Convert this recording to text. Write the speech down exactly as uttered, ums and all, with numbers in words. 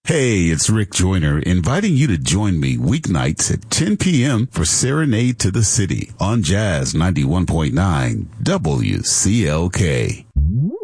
Hey, it's Rick Joyner inviting you to join me weeknights at ten p.m. for Serenade to the City on Jazz ninety-one point nine W C L K.